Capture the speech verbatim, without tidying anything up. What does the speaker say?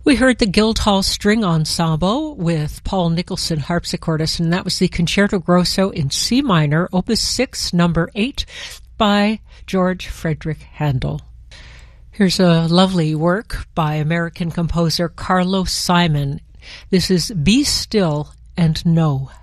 We heard the Guildhall String Ensemble with Paul Nicholson harpsichordist, and that was the Concerto Grosso in C minor, Opus six, number eight, by George Frederick Handel. Here's a lovely work by American composer Carlos Simon. This is Be Still and Know.